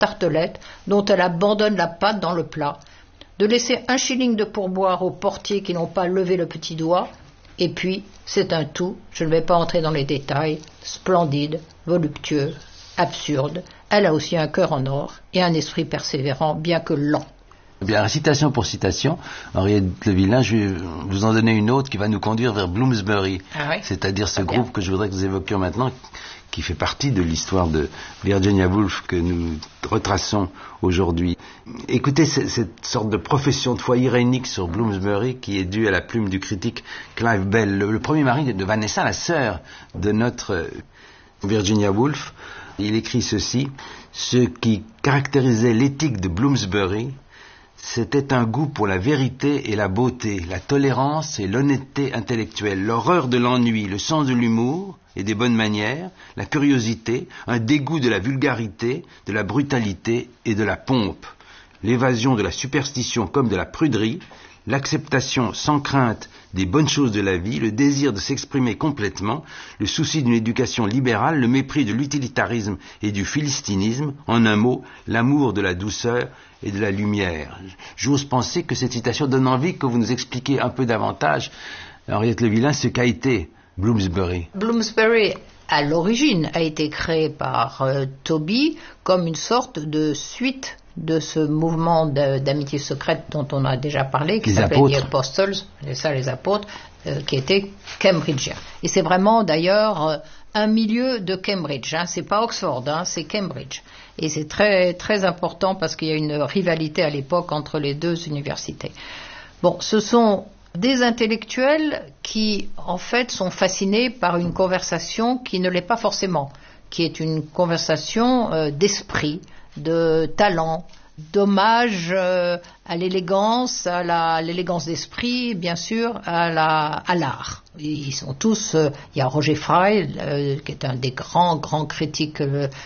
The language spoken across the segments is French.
tartelettes dont elle abandonne la pâte dans le plat, de laisser 1 shilling de pourboire aux portiers qui n'ont pas levé le petit doigt, et puis c'est un tout, je ne vais pas entrer dans les détails, splendide, voluptueux, absurde. Elle a aussi un cœur en or et un esprit persévérant, bien que lent. Bien, citation pour citation, Henriette Le Villain, je vais vous en donner une autre qui va nous conduire vers Bloomsbury, c'est-à-dire ce groupe que je voudrais que nous évoquions maintenant, qui fait partie de l'histoire de Virginia Woolf que nous retraçons aujourd'hui. Écoutez cette sorte de profession de foi irénique sur Bloomsbury qui est due à la plume du critique Clive Bell, le premier mari de Vanessa, la sœur de notre Virginia Woolf. Il écrit ceci: ce qui caractérisait l'éthique de Bloomsbury, c'était un goût pour la vérité et la beauté, la tolérance et l'honnêteté intellectuelle, l'horreur de l'ennui, le sens de l'humour et des bonnes manières, la curiosité, un dégoût de la vulgarité, de la brutalité et de la pompe, l'évasion de la superstition comme de la pruderie, l'acceptation sans crainte des bonnes choses de la vie, le désir de s'exprimer complètement, le souci d'une éducation libérale, le mépris de l'utilitarisme et du philistinisme, en un mot, l'amour de la douceur et de la lumière. J'ose penser que cette citation donne envie que vous nous expliquiez un peu davantage, Henriette Le Villain, ce qu'a été Bloomsbury. Bloomsbury, à l'origine, a été créé par Toby comme une sorte de suite de ce mouvement d'amitié secrète dont on a déjà parlé, qui s'appelait The Apostles, les apôtres, qui était cambridgien. Et c'est vraiment d'ailleurs un milieu de Cambridge, c'est pas Oxford, c'est Cambridge. Et c'est très, très important parce qu'il y a une rivalité à l'époque entre les deux universités. Bon, ce sont des intellectuels qui, en fait, sont fascinés par une conversation qui ne l'est pas forcément, qui est une conversation d'esprit, de talent, d'hommage à l'élégance, à l'élégance d'esprit, bien sûr, à l'art. Ils sont tous, il y a Roger Fry, qui est un des grands critiques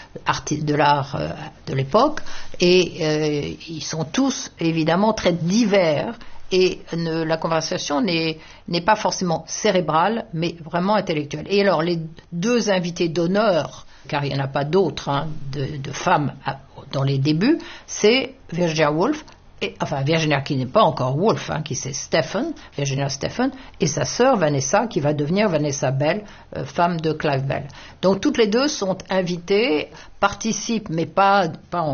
de l'art de l'époque, et ils sont tous, évidemment, très divers, et la conversation n'est pas forcément cérébrale, mais vraiment intellectuelle. Et alors, les deux invités d'honneur, car il n'y en a pas d'autres, de femmes dans les débuts, c'est Virginia Woolf, Virginia qui n'est pas encore Woolf, qui c'est Virginia Stephen, et sa sœur Vanessa, qui va devenir Vanessa Bell, femme de Clive Bell. Donc toutes les deux sont invitées, participent, mais pas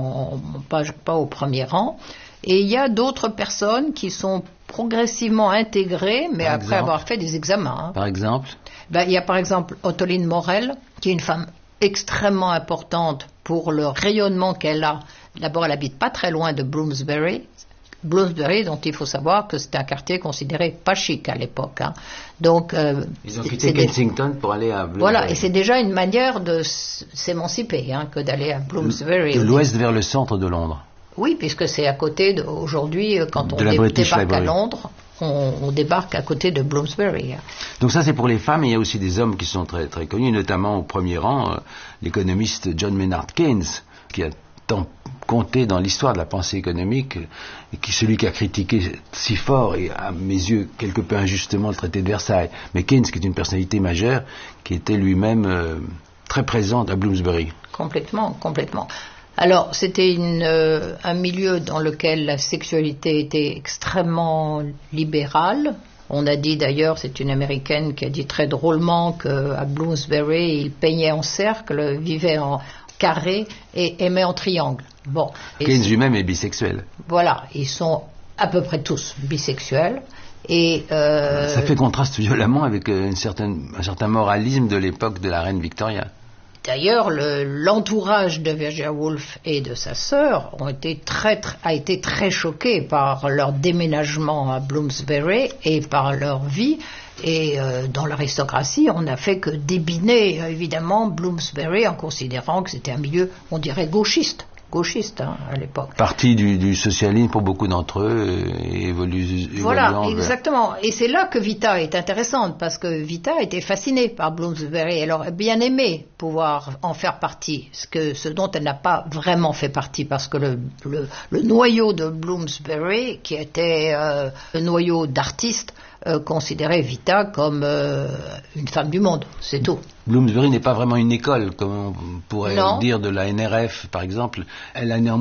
au premier rang. Et il y a d'autres personnes qui sont progressivement intégrées, mais après avoir fait des examens. Par exemple il y a par exemple Ottoline Morel, qui est une femme extrêmement importante pour le rayonnement qu'elle a. D'abord, elle habite pas très loin de Bloomsbury, dont il faut savoir que c'est un quartier considéré pas chic à l'époque. Donc, ils ont quitté Kensington pour aller à Bloomsbury. Voilà, et c'est déjà une manière de s'émanciper que d'aller à Bloomsbury. De l'ouest vers le centre de Londres. Oui, puisque c'est à côté aujourd'hui, quand on débarque à Londres, on débarque à côté de Bloomsbury. Donc ça, c'est pour les femmes. Il y a aussi des hommes qui sont très, très connus, notamment au premier rang, l'économiste John Maynard Keynes, qui a tant compté dans l'histoire de la pensée économique, et qui est celui qui a critiqué si fort, et à mes yeux, quelque peu injustement, le traité de Versailles. Mais Keynes, qui est une personnalité majeure, qui était lui-même très présente à Bloomsbury. Complètement. Alors, c'était un milieu dans lequel la sexualité était extrêmement libérale. On a dit d'ailleurs, c'est une Américaine qui a dit très drôlement qu'à Bloomsbury, ils peignaient en cercle, vivaient en carré et aimaient en triangle. Bon. Keynes lui-même est bisexuel. Voilà, ils sont à peu près tous bisexuels. Et ça fait contraste violemment avec un certain moralisme de l'époque de la reine Victoria. D'ailleurs, l'entourage de Virginia Woolf et de sa sœur a été très choqué par leur déménagement à Bloomsbury et par leur vie. Et dans l'aristocratie, on n'a fait que débiner, évidemment, Bloomsbury en considérant que c'était un milieu, on dirait, gauchiste à l'époque. Parti du socialisme pour beaucoup d'entre eux et Voilà, exactement. Et c'est là que Vita est intéressante, parce que Vita était fascinée par Bloomsbury. Elle aurait bien aimé pouvoir en faire partie, ce dont elle n'a pas vraiment fait partie, parce que le noyau de Bloomsbury, qui était le noyau d'artistes, considérer Vita comme une femme du monde, c'est tout. Bloomsbury n'est pas vraiment une école, comme on pourrait dire de la NRF, par exemple. Elle a néanmoins